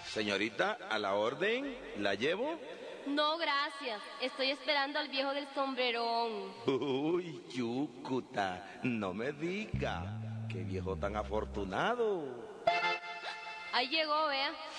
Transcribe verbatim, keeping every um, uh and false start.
Señorita, a la orden, ¿la llevo? No, gracias. Estoy esperando al viejo del sombrerón. Uy, Chúcuta, no me diga. Qué viejo tan afortunado. Ahí llegó, vea.